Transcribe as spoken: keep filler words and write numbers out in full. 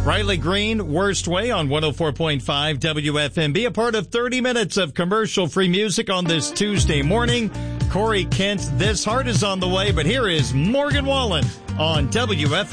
Riley Green, Worst Way on one oh four point five W F M B, a part of thirty minutes of commercial-free music on this Tuesday morning. Corey Kent, This Heart is on the way, but here is Morgan Wallen on W F M B.